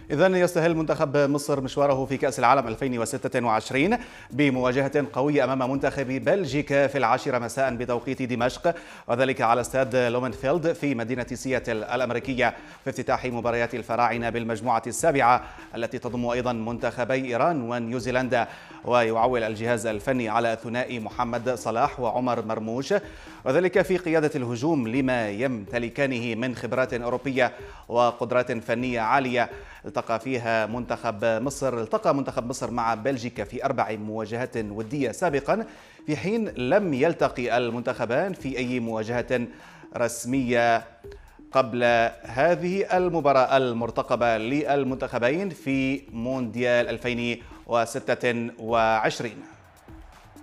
إذن يستهل منتخب مصر مشواره في كأس العالم 2026 بمواجهة قوية أمام منتخب بلجيكا في 10 مساء بتوقيت دمشق، وذلك على استاد لومنفيلد في مدينة سياتل الأمريكية في افتتاح مباريات الفراعنة بالمجموعة السابعة التي تضم أيضا منتخبي إيران ونيوزيلندا. ويعول الجهاز الفني على ثنائي محمد صلاح وعمر مرموش، وذلك في قيادة الهجوم لما يمتلكانه من خبرات أوروبية وقدرات فنية عالية. التقى منتخب مصر مع بلجيكا في 4 مواجهات ودية سابقا، في حين لم يلتقي المنتخبان في أي مواجهة رسمية قبل هذه المباراة المرتقبة للمنتخبين في مونديال 2026.